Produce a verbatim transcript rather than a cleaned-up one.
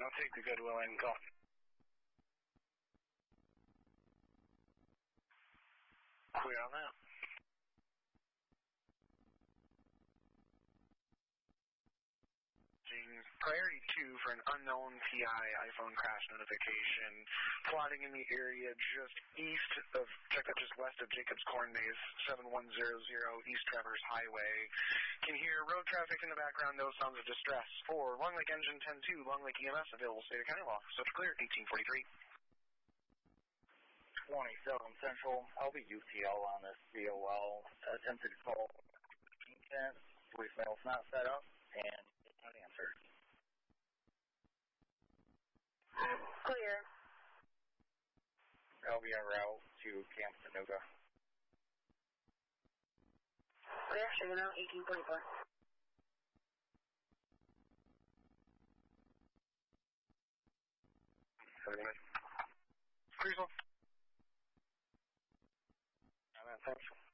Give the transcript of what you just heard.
I'll take the Goodwill and go. Clear on that. Priority two for an unknown P I iPhone crash notification. Plotting in the area just east of, check that just west of Jacobs Corn Maze, seven one zero zero East Traverse Highway. Can hear road traffic in the background, no sounds of distress. For Long Lake Engine ten two, Long Lake E M S, available state of county law. Such clear, eighteen forty-three. twenty-seven Central, I'll be U T L on this V O L. Attempted to call voicemail's not set up, and it's not answered. Clear. I'll be en route to Camp Tanuga. Clear, checking out, eighteen forty-four. Cruise on. Thanks.